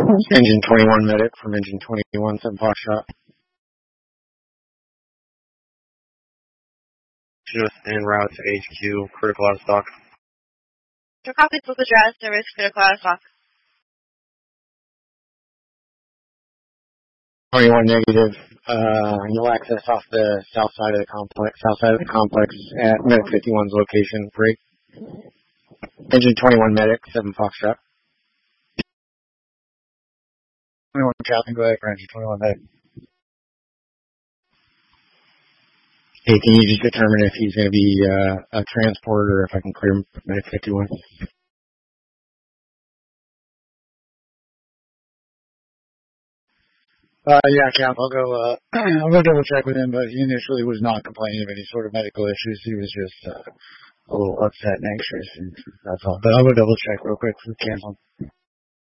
Engine 21 medic from Engine 21, 7 Foxtrot. Just en route to HQ, critical out of stock. Your copy book address, service critical out of stock. 21 negative. You'll access off the south side of the complex at Medic 51's location. Break. Engine 21 medic, 7 Foxtrot. 21 Captain, go ahead for Engine 21 medic. Hey, can you just determine if he's going to be a transport or if I can clear him for Medic 51? Yeah, Cap, I'll go double check with him, but he initially was not complaining of any sort of medical issues. He was just a little upset and anxious, and that's all. But I'll go double check real quick for cancel.